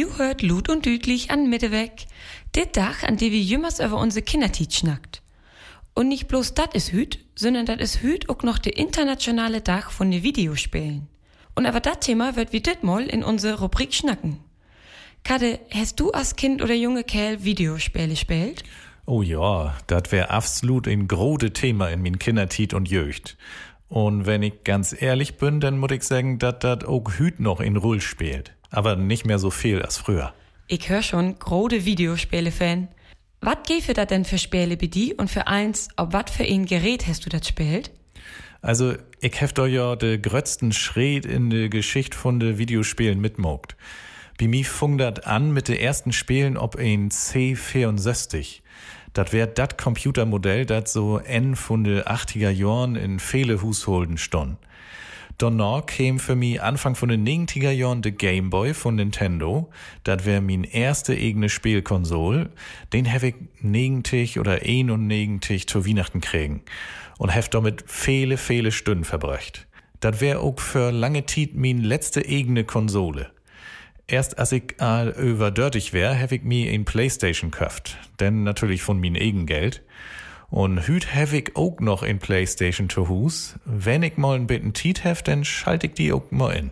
Du hört Lut und Düdlich an Mitteweg, der Tag, an dem wir jümmers über unsere Kindertiet schnackt. Und nicht bloß dat is hüt, sondern dat is hüt auch noch der internationale Tag von den Videospielen. Und über dat Thema wird wie dit mal in unsere Rubrik schnacken. Kade, hast du als Kind oder junge Kerl Videospiele gespielt? Oh ja, dat wär absolut ein großes Thema in min Kindertiet und Jugend. Und wenn ich ganz ehrlich bin, dann muss ich sagen, dass dat auch hüt noch in Rull spielt. Aber nicht mehr so viel als früher. Ich hör schon, große Videospiele-Fan. Was gäfe dat denn für Spiele bei dir und für eins, ob wat für ein Gerät hast du dat spielt? Also, ich hef doch ja de grötzten Schritt in de Geschichte von de Videospielen mitmogt. Bei mir fing dat an mit de ersten Spielen ob ein C64. Dat wär dat Computermodell, dat so en von de 80er Jahren in viele Hausholden stond. Danach käm für mich Anfang von den 90er Jahren der Game Boy von Nintendo. Das wär min erste eigene Spielkonsole. Den hab ich 90 oder 91 zu Weihnachten kriegen. Und hab damit viele Stunden verbracht. Das wär auch für lange Zeit min letzte eigene Konsole. Erst als ich überdörtig wär, hab ich mir ein Playstation gekauft. Denn natürlich von min eigen Geld. Und hüt hab ich auch noch in Playstation zu Hus. Wenn ich mal ein bisschen Tiet hab, dann schalte ich die auch mal in.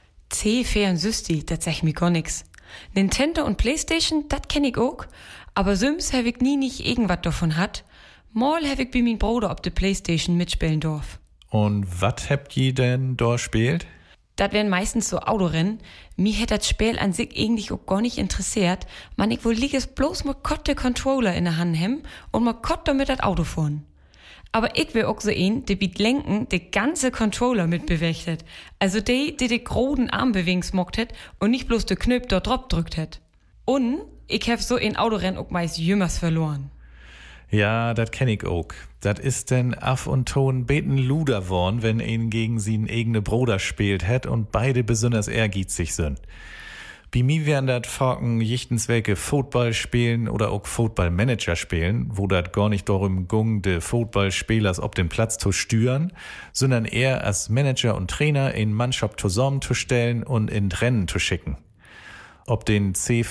C64, das sag mir gar nix. Nintendo und Playstation, das kenn ich auch. Aber Sims hab ich nie nicht irgendwas davon hat. Mal hab ich bei min Bruder ob de Playstation mitspielen dorf. Und wat habt ihr denn da spielt? Das wären meistens so Autorennen. Mir hätt das Spiel an sich eigentlich auch gar nicht interessiert. Man, ich wohl lieg es bloß mit Kotte Controller in der Hand hem und mal Kotte mit das Auto fahren. Aber ich will auch so ein, der mit Lenken de ganze Controller mitbewegt hat. Also die großen Arm bewegen smockt hat und nicht bloß de Knöpf dort drauf drückt hat. Und ich hab so ein Autorennen auch meist jümmers verloren. Ja, dat kenn ich auch. Dat ist denn af und ton beten luder worn, wenn een gegen sin eigene Bruder spielt het und beide besonders ehrgeizig sind. Bei mir wären dat Forken jichtenswelke Football spielen oder auch Football-Manager spielen, wo dat gar nicht darum ging, de Footballspielers ob den Platz zu steuern, sondern eher als Manager und Trainer in Mannschaft zusammenzustellen und in Rennen zu schicken. Ob den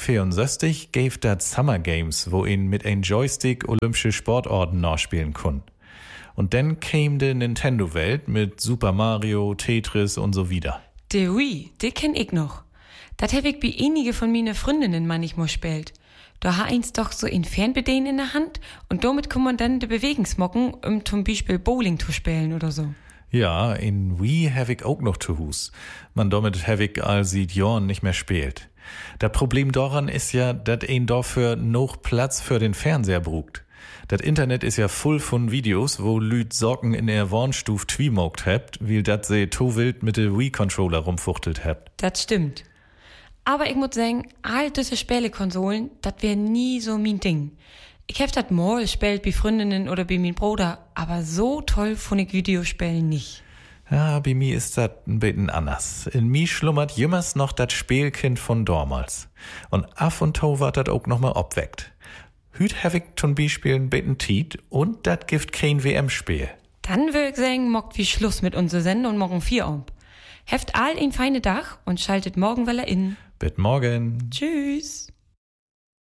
C64 gäf dat Summer Games, wo ihn mit ein Joystick olympische Sportorten nachspielen kun. Und dann käm de Nintendo-Welt mit Super Mario, Tetris und so wieder. De Wii, de kenn ich noch. Dat hab ich bei einige von meine Freundinnen manchmal spielt. Da ha eins doch so ein Fernbedienen in der Hand und damit kann man dann de Bewegungsmocken, zum Beispiel Bowling zu spielen oder so. Ja, in Wii hab ich auch noch zu Hus. Man damit hab ich all seit Jahren nicht mehr spielt. Das Problem daran ist ja, dass ein dafür noch Platz für den Fernseher brugt. Das Internet ist ja voll von Videos, wo Lüd Socken in der Warnstuf twimogt habt, weil dat se to wild mit de Wii-Controller rumfuchtelt habt. Das stimmt. Aber ich muss sagen, all diese Spielekonsolen, das wär nie so mein Ding. Ich hab dat mal gespielt bei Freundinnen oder bei min Bruder, aber so toll fand ich Videospielen nicht. Ja, bei mir ist das ein bisschen anders. In mir schlummert jümmers noch das Spielkind von damals. Und af und to wird das auch noch mal obweckt. Hüt hab ich zum Beispiel ein bisschen Tiet und das gibt kein WM-Spiel. Dann würd ich sagen, mockt wie Schluss mit unserer Sendung und morgen 4 Uhr. Heft all ein feine Dach und schaltet morgen wieder in. Bis morgen. Tschüss.